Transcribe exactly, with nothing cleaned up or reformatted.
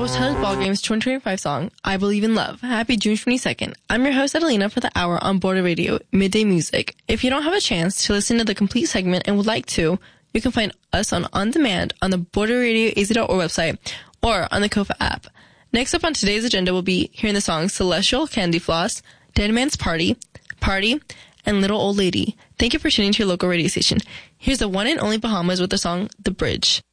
Rose Colored Ball Game's twenty twenty-five song, I Believe in Love. Happy June twenty-second. I'm your host, Adelina, for the hour on Border Radio, Midday Music. If you don't have a chance to listen to the complete segment and would like to, you can find us on On Demand on the Border Radio A Z dot org website or on the Kofa app. Next up on today's agenda will be hearing the songs Celestial Candy Floss, Dead Man's Party, Party, and Little Old Lady. Thank you for tuning to your local radio station. Here's the one and only Bahamas with the song The Bridge.